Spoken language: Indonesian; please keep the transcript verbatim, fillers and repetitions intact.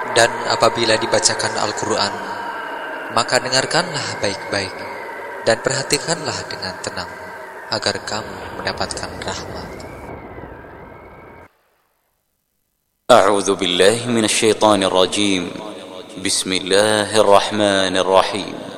Dan apabila dibacakan Al-Quran, maka dengarkanlah baik-baik dan perhatikanlah dengan tenang, agar kamu mendapatkan rahmat. A'udzu billahi minasy syaithanir rajim. Bismillahirrahmanirrahim.